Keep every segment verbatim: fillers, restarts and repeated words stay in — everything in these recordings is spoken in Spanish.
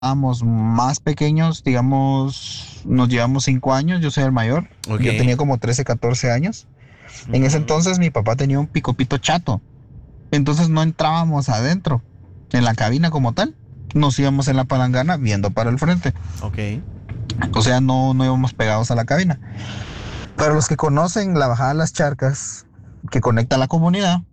Éramos más pequeños, digamos, nos llevamos cinco años, yo soy el mayor. Ok. Yo tenía como trece, catorce años. En ese Ujú. entonces mi papá tenía un picopito chato, entonces no entrábamos adentro, en la cabina como tal, nos íbamos en la palangana viendo para el frente, Ok. o sea, no, no íbamos pegados a la cabina. Para los que conocen la bajada de las Charcas, que conecta a la comunidad,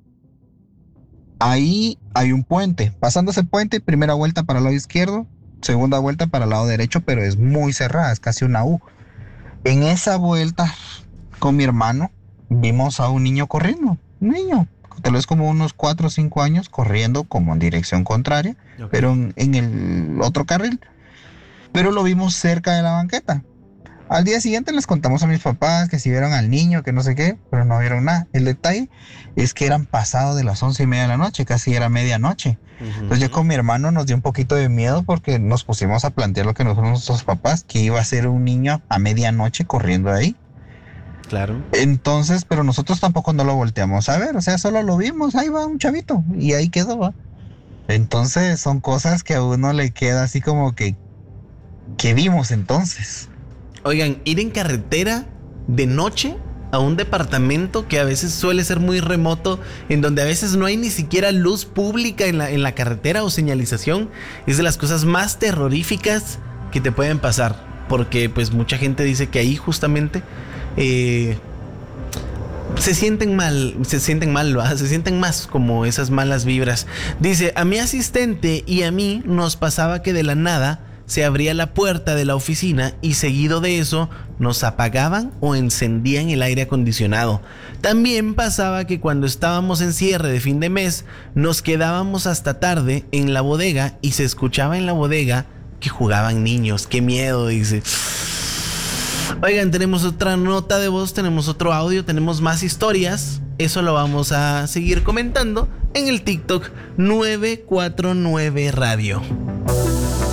ahí hay un puente. Pasando ese puente, primera vuelta para el lado izquierdo, segunda vuelta para el lado derecho, pero es muy cerrada, es casi una U. En esa vuelta, con mi hermano, vimos a un niño corriendo, un niño, tal vez como unos cuatro o cinco años, corriendo como en dirección contraria, Ok. pero en, en el otro carril. Pero lo vimos cerca de la banqueta. Al día siguiente les contamos a mis papás que si vieron al niño, que no sé qué, pero no vieron nada. El detalle es que eran pasado de las once y media de la noche, casi era medianoche. Entonces ya Ujú. con mi hermano nos dio un poquito de miedo porque nos pusimos a plantear lo que nos dijeron nuestros papás, que iba a ser un niño a medianoche corriendo ahí. Claro. Entonces, pero nosotros tampoco no lo volteamos a ver, o sea, solo lo vimos, ahí va un chavito y ahí quedó, ¿va? Entonces son cosas que a uno le queda así como que, ¿qué vimos entonces? Oigan, ir en carretera de noche a un departamento que a veces suele ser muy remoto, en donde a veces no hay ni siquiera luz pública en la, en la carretera o señalización, es de las cosas más terroríficas que te pueden pasar. Porque pues mucha gente dice que ahí justamente eh, se sienten mal, se sienten mal, ¿va? Se sienten más como esas malas vibras. Dice, a mi asistente y a mí nos pasaba que de la nada se abría la puerta de la oficina y seguido de eso nos apagaban o encendían el aire acondicionado. También pasaba que cuando estábamos en cierre de fin de mes nos quedábamos hasta tarde en la bodega y se escuchaba en la bodega que jugaban niños. Qué miedo, dice. Oigan, tenemos otra nota de voz, tenemos otro audio, tenemos más historias. Eso lo vamos a seguir comentando en el TikTok nueve cuatro nueve Radio.